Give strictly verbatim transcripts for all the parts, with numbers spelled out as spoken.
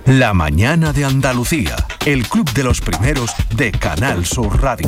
La mañana de Andalucía, el club de los primeros de Canal Sur Radio.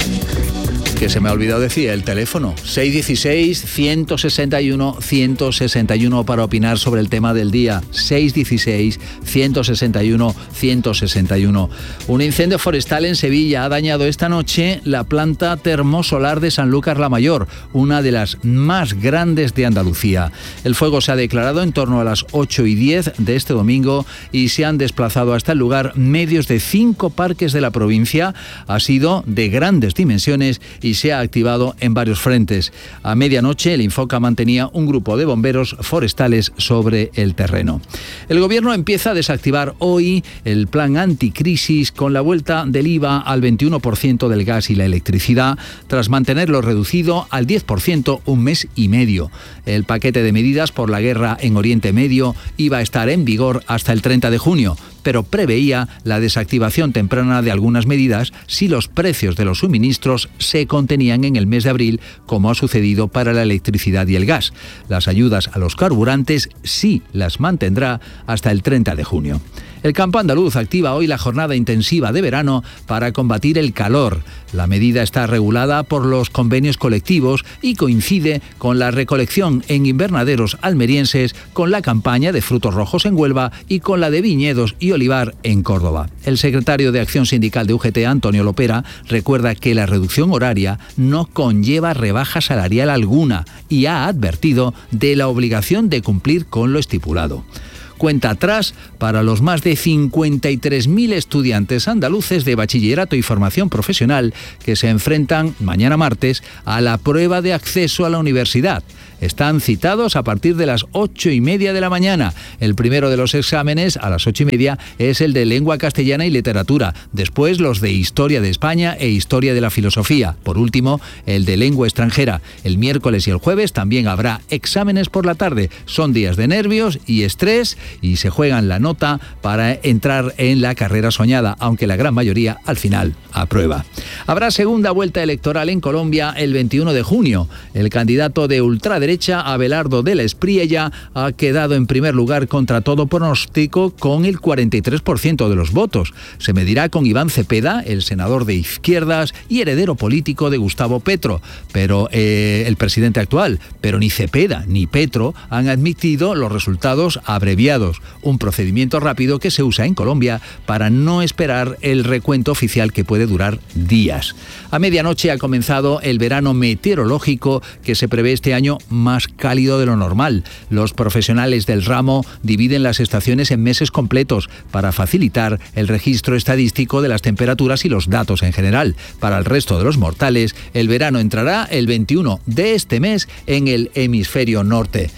Que se me ha olvidado decir el teléfono, seis uno seis, uno seis uno, uno seis uno para opinar sobre el tema del día, seis uno seis, uno seis uno, uno seis uno. Un incendio forestal en Sevilla ha dañado esta noche la planta termosolar de Sanlúcar la Mayor, una de las más grandes de Andalucía. El fuego se ha declarado en torno a las ocho y diez de este domingo y se han desplazado hasta el lugar medios de cinco parques de la provincia. Ha sido de grandes dimensiones y se ha activado en varios frentes. A medianoche, el Infoca mantenía un grupo de bomberos forestales sobre el terreno. El Gobierno empieza a desactivar hoy el plan anticrisis con la vuelta del I V A al veintiuno por ciento del gas y la electricidad, tras mantenerlo reducido al diez por ciento un mes y medio. El paquete de medidas por la guerra en Oriente Medio iba a estar en vigor hasta el treinta de junio, pero preveía la desactivación temprana de algunas medidas si los precios de los suministros se contenían en el mes de abril, como ha sucedido para la electricidad y el gas. Las ayudas a los carburantes sí las mantendrá hasta el treinta de junio. El campo andaluz activa hoy la jornada intensiva de verano para combatir el calor. La medida está regulada por los convenios colectivos y coincide con la recolección en invernaderos almerienses, con la campaña de frutos rojos en Huelva y con la de viñedos y olivar en Córdoba. El secretario de Acción Sindical de U G T, Antonio Lopera, recuerda que la reducción horaria no conlleva rebaja salarial alguna y ha advertido de la obligación de cumplir con lo estipulado. Cuenta atrás para los más de cincuenta y tres mil estudiantes andaluces de bachillerato y formación profesional que se enfrentan mañana martes a la prueba de acceso a la universidad. Están citados a partir de las ocho y media de la mañana. El primero de los exámenes, a las ocho y media, es el de lengua castellana y literatura. Después, los de historia de España e historia de la filosofía. Por último, el de lengua extranjera. El miércoles y el jueves también habrá exámenes por la tarde. Son días de nervios y estrés y se juegan la nota para entrar en la carrera soñada, aunque la gran mayoría al final aprueba. Habrá segunda vuelta electoral en Colombia el veintiuno de junio. El candidato de ultraderecha derecha, Abelardo de la Espriella, ha quedado en primer lugar contra todo pronóstico con el cuarenta y tres por ciento de los votos. Se medirá con Iván Cepeda, el senador de izquierdas y heredero político de Gustavo Petro, pero eh, el presidente actual. Pero ni Cepeda ni Petro han admitido los resultados abreviados, un procedimiento rápido que se usa en Colombia para no esperar el recuento oficial que puede durar días. A medianoche ha comenzado el verano meteorológico que se prevé este año más cálido de lo normal. Los profesionales del ramo dividen las estaciones en meses completos para facilitar el registro estadístico de las temperaturas y los datos en general. Para el resto de los mortales, el verano entrará el veintiuno de este mes en el hemisferio norte.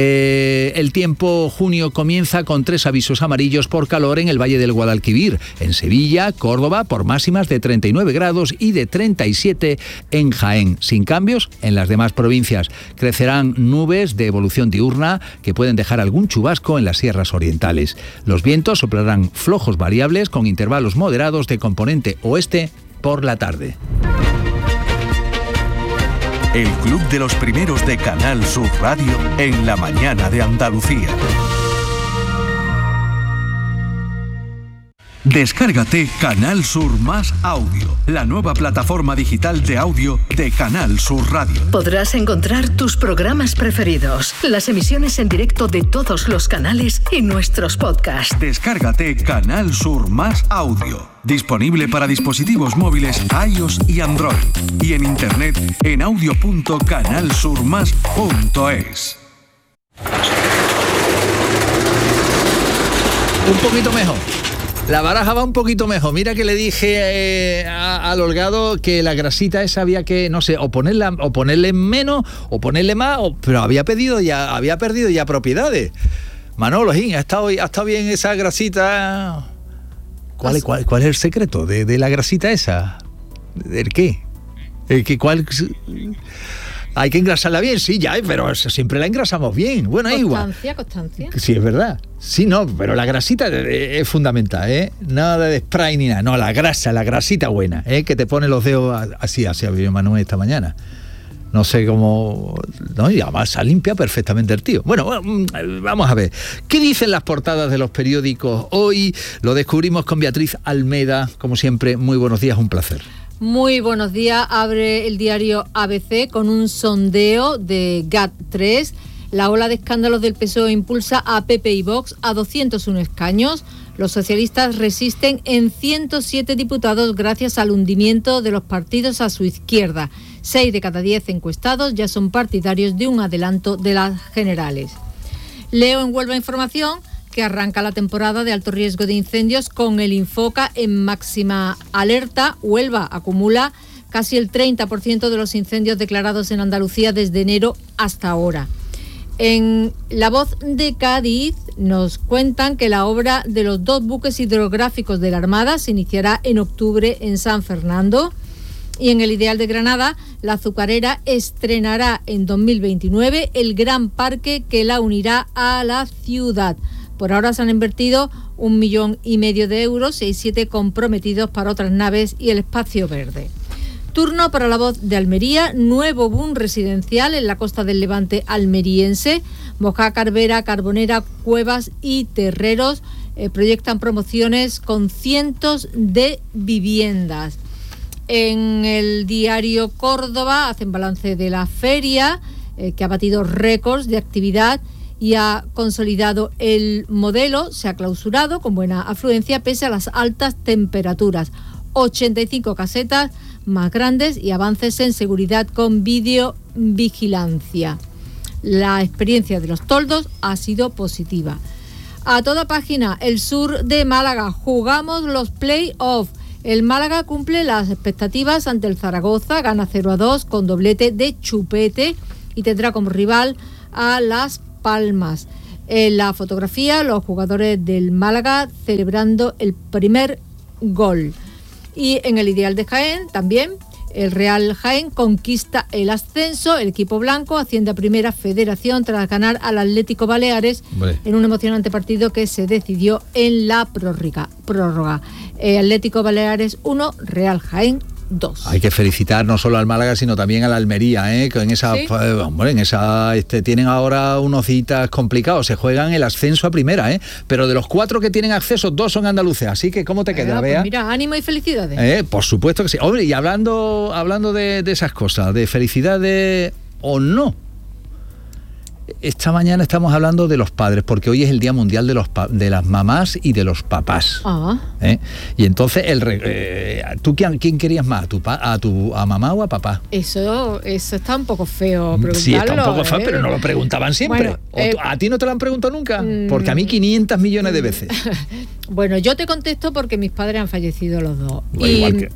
Eh, el tiempo junio comienza con tres avisos amarillos por calor en el Valle del Guadalquivir, en Sevilla, Córdoba, por máximas de treinta y nueve grados y de treinta y siete en Jaén, sin cambios en las demás provincias. Crecerán nubes de evolución diurna que pueden dejar algún chubasco en las sierras orientales. Los vientos soplarán flojos variables con intervalos moderados de componente oeste por la tarde. El club de los primeros de Canal Sur Radio en la mañana de Andalucía. Descárgate Canal Sur Más Audio, la nueva plataforma digital de audio de Canal Sur Radio. Podrás encontrar tus programas preferidos, las emisiones en directo de todos los canales y nuestros podcasts. Descárgate Canal Sur Más Audio, disponible para dispositivos móviles iOS y Android, y en internet en audio punto canal sur más punto es. Un poquito mejor. La baraja va un poquito mejor. Mira que le dije eh, a, al Holgado que la grasita esa había que, no sé, o ponerla, o ponerle menos, o ponerle más, o, pero había pedido ya, había perdido ya propiedades. Manolo, ¿ha estado, ha estado bien esa grasita? ¿Cuál, cuál, cuál es el secreto de, de la grasita esa? ¿El qué? ¿El qué? ¿Cuál? Hay que engrasarla bien, sí, ya, pero siempre la engrasamos bien. Bueno, ahí igual. Constancia, constancia. Sí, es verdad. Sí, no, pero la grasita es fundamental, ¿eh? Nada de spray ni nada. No, la grasa, la grasita buena, ¿eh? Que te pone los dedos así, así había Manuel esta mañana. no sé cómo... No, y además se limpia perfectamente el tío. Bueno, vamos a ver. ¿Qué dicen las portadas de los periódicos hoy? Lo descubrimos con Beatriz Almeda. Como siempre, muy buenos días, un placer. Muy buenos días. Abre el diario A B C con un sondeo de G A T tres. La ola de escándalos del P S O E impulsa a P P y Vox a doscientos uno escaños. Los socialistas resisten en ciento siete diputados gracias al hundimiento de los partidos a su izquierda. Seis de cada diez encuestados ya son partidarios de un adelanto de las generales. Leo en Huelva Información que arranca la temporada de alto riesgo de incendios con el Infoca en máxima alerta. Huelva acumula casi el treinta por ciento de los incendios declarados en Andalucía desde enero hasta ahora. En La Voz de Cádiz nos cuentan que la obra de los dos buques hidrográficos de la Armada se iniciará en octubre en San Fernando. Y en El Ideal de Granada, la azucarera estrenará en dos mil veintinueve el gran parque que la unirá a la ciudad. Por ahora se han invertido un millón y medio de euros y hay siete comprometidos para otras naves y el espacio verde. Turno para La Voz de Almería, nuevo boom residencial en la costa del Levante almeriense. Mojá, Carvera, Carbonera, Cuevas y Terreros eh, proyectan promociones con cientos de viviendas. En el diario Córdoba hacen balance de la feria, eh, que ha batido récords de actividad y ha consolidado el modelo. Se ha clausurado con buena afluencia pese a las altas temperaturas. ochenta y cinco casetas más grandes y avances en seguridad con videovigilancia. La experiencia de los toldos ha sido positiva. A toda página, el sur de Málaga, jugamos los play-off. El Málaga cumple las expectativas ante el Zaragoza, gana cero a dos con doblete de Chupete y tendrá como rival a Las Palmas. En la fotografía, los jugadores del Málaga celebrando el primer gol. Y en el Ideal de Jaén también, el Real Jaén conquista el ascenso. El equipo blanco asciende a Primera Federación tras ganar al Atlético Baleares Vale. en un emocionante partido que se decidió en la prórroga. prórroga. Eh, Atlético Baleares uno, Real Jaén dos. Hay que felicitar no solo al Málaga, sino también a la Almería, ¿eh? Que en esa, ¿Sí? eh, hombre, en esa, este, tienen ahora unos citas complicados, se juegan el ascenso a Primera, ¿eh? Pero de los cuatro que tienen acceso, dos son andaluces, así que ¿cómo te queda, ah, Bea? Pues mira, ánimo y felicidades. Eh, por supuesto que sí. Hombre, y hablando, hablando de, de esas cosas, de felicidades o no, esta mañana estamos hablando de los padres, porque hoy es el Día Mundial de los pa- de las mamás y de los papás. Ah. ¿Eh? Y entonces, el re- eh, ¿tú quién, quién querías más? ¿A tu, pa- ¿A tu a mamá o a papá? Eso, eso está un poco feo preguntarlo. Sí, está un poco feo, ¿eh? pero no lo preguntaban siempre. Bueno, ¿O eh, tú, ¿A ti no te lo han preguntado nunca? Mm, Porque a mí quinientos millones de veces. Bueno, yo te contesto porque mis padres han fallecido los dos. Bueno, y, igual que...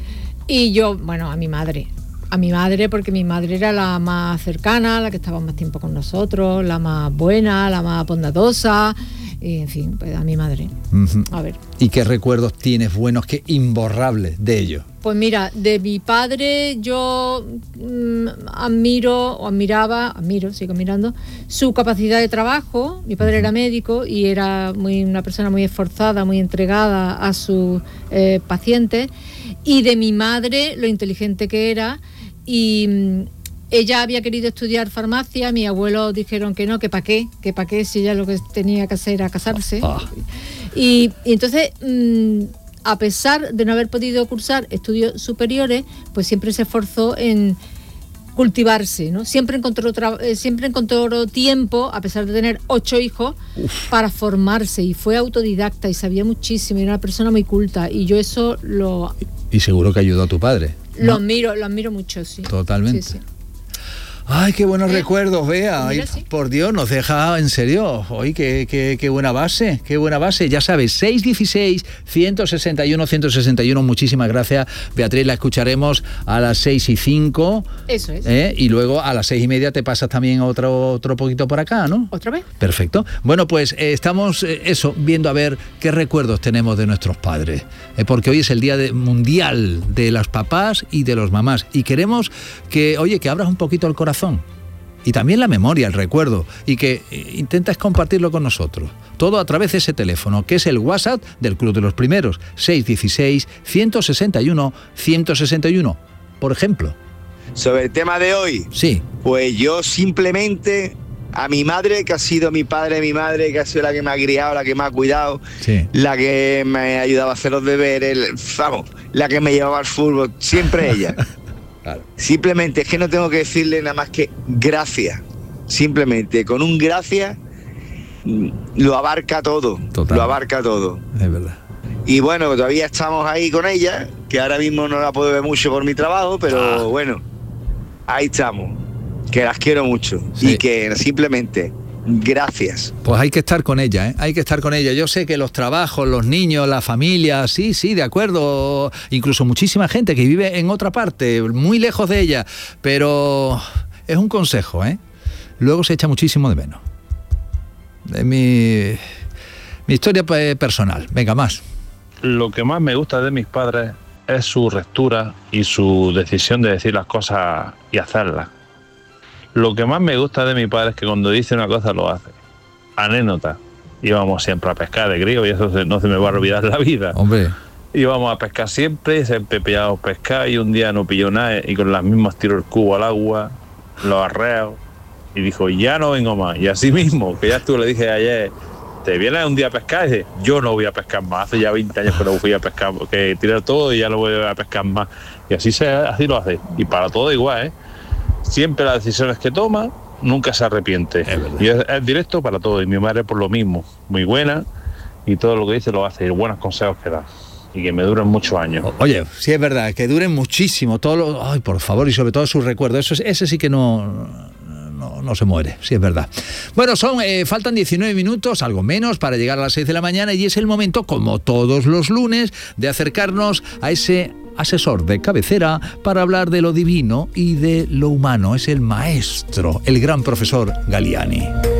y yo, bueno, a mi madre. A mi madre, porque mi madre era la más cercana, la que estaba más tiempo con nosotros, la más buena, la más bondadosa, y en fin, pues a mi madre. Uh-huh. A ver. ¿Y qué recuerdos tienes buenos, que imborrables de ellos? Pues mira, de mi padre yo mmm, admiro, o admiraba, admiro, sigo mirando, su capacidad de trabajo. Mi padre uh-huh. era médico y era muy, una persona muy esforzada, muy entregada a sus eh, pacientes. Y de mi madre, lo inteligente que era. Y mmm, ella había querido estudiar farmacia, mis abuelos dijeron que no, que para qué, que para qué, si ella lo que tenía que hacer era casarse. Oh. Y, y entonces... Mmm, a pesar de no haber podido cursar estudios superiores, pues siempre se esforzó en cultivarse, ¿no? Siempre encontró tra- eh, siempre encontró tiempo, a pesar de tener ocho hijos, Uf. para formarse, y fue autodidacta y sabía muchísimo, y era una persona muy culta, y yo eso lo... Y seguro que ayudó a tu padre, ¿no? Lo admiro, lo admiro mucho, sí. Totalmente. Sí, sí. Ay, qué buenos eh, recuerdos, Bea. Ay, sí. Por Dios, nos deja en serio. Ay, qué, qué, qué buena base, qué buena base. Ya sabes, seis uno seis, uno seis uno, uno seis uno. Muchísimas gracias, Beatriz. La escucharemos a las seis y cinco. Eso es. ¿eh? Y luego a las seis y media te pasas también otro, otro poquito por acá, ¿no? ¿Otra vez? Perfecto. Bueno, pues eh, estamos, eh, eso, viendo a ver qué recuerdos tenemos de nuestros padres. Eh, porque hoy es el Día de, Mundial de los papás y de los mamás. Y queremos que, oye, que abras un poquito el corazón. Y también la memoria, el recuerdo, y que intentes compartirlo con nosotros. Todo a través de ese teléfono, que es el WhatsApp del Club de los Primeros, seis uno seis, uno seis uno, uno seis uno. Por ejemplo, Sobre el tema de hoy, sí. Pues yo simplemente a mi madre, que ha sido mi padre, mi madre, que ha sido la que me ha criado, la que me ha cuidado, sí. la que me ayudaba a hacer los deberes, el, vamos, la que me llevaba al fútbol, siempre ella. Claro. Simplemente es que no tengo que decirle nada más que gracias. Simplemente con un gracias lo abarca todo. Total. Lo abarca todo. Es verdad. Y bueno, todavía estamos ahí con ella, que ahora mismo no la puedo ver mucho por mi trabajo, pero ah. bueno, ahí estamos. Que las quiero mucho. Sí. Y que simplemente gracias. Pues hay que estar con ella, ¿eh? Hay que estar con ella. Yo sé que los trabajos, los niños, la familia, sí, sí, de acuerdo. Incluso muchísima gente que vive en otra parte, muy lejos de ella. Pero es un consejo, ¿eh? Luego se echa muchísimo de menos. Es mi, mi historia personal. Venga, más. Lo que más me gusta de mis padres es su rectura y su decisión de decir las cosas y hacerlas. Lo que más me gusta de mi padre es que cuando dice una cosa lo hace. Anécdota. Íbamos siempre a pescar de crío y eso no se me va a olvidar la vida. Hombre. Íbamos a pescar siempre, siempre pillábamos pescar y un día no pilló nada y con las mismas tiró el cubo al agua, los arreos y dijo, ya no vengo más. Y así mismo, que ya tú le dije ayer, ¿te vienes un día a pescar? Y dice, yo no voy a pescar más. Hace ya veinte años que no fui a pescar, que tiré todo y ya no voy a pescar más. Y así, se, así lo hace. Y para todo igual, ¿eh? Siempre las decisiones que toma, nunca se arrepiente. Es y es, es directo para todo. Y mi madre por lo mismo, muy buena, y todo lo que dice lo hace, y buenos consejos que da. Y que me duren muchos años. Oye, sí es verdad, que duren muchísimo. Todo lo, ay, por favor, y sobre todo sus recuerdos. Eso, ese sí que no, no, no se muere, sí es verdad. Bueno, son eh, faltan diecinueve minutos, algo menos, para llegar a las seis de la mañana, y es el momento, como todos los lunes, de acercarnos a ese asesor de cabecera para hablar de lo divino y de lo humano. Es el maestro, el gran profesor Galiani.